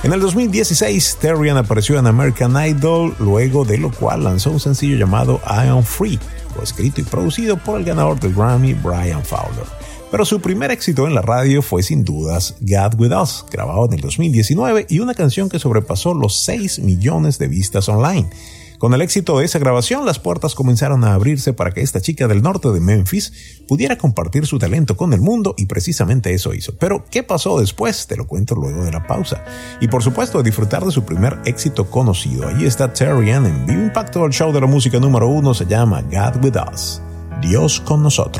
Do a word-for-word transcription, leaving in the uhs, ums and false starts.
En el dos mil dieciséis, Terrian apareció en American Idol, luego de lo cual lanzó un sencillo llamado I Am Free, coescrito y producido por el ganador del Grammy, Brian Fowler. Pero su primer éxito en la radio fue sin dudas God With Us, grabado en el dos mil diecinueve y una canción que sobrepasó los seis millones de vistas online. Con el éxito de esa grabación, las puertas comenzaron a abrirse para que esta chica del norte de Memphis pudiera compartir su talento con el mundo y precisamente eso hizo. Pero, ¿qué pasó después? Te lo cuento luego de la pausa. Y por supuesto, a disfrutar de su primer éxito conocido. Allí está Terrian en Vivo Impacto, el show de la música número uno, se llama God With Us, Dios con nosotros.